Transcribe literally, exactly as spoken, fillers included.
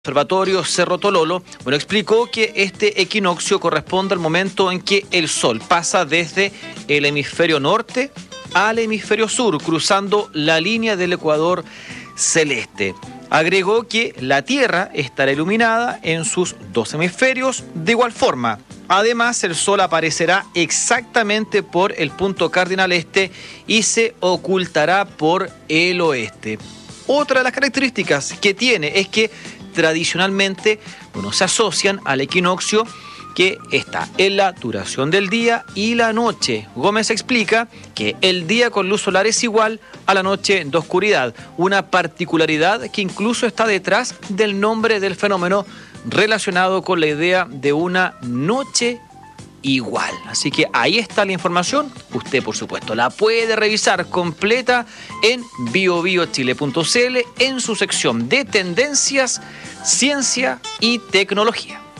Observatorio Cerro Tololo, bueno, explicó que este equinoccio corresponde al momento en que el Sol pasa desde el hemisferio norte al hemisferio sur, cruzando la línea del ecuador celeste. Agregó que la Tierra estará iluminada en sus dos hemisferios de igual forma. Además, el Sol aparecerá exactamente por el punto cardinal este y se ocultará por el oeste. Otra de las características que tiene es que tradicionalmente, bueno, se asocian al equinoccio que está en la duración del día y la noche. Gómez explica que el día con luz solar es igual a la noche de oscuridad, una particularidad que incluso está detrás del nombre del fenómeno relacionado con la idea de una noche igual. Así que ahí está la información. Usted, por supuesto, la puede revisar completa en bio bio chile punto c l en su sección de tendencias, ciencia y tecnología.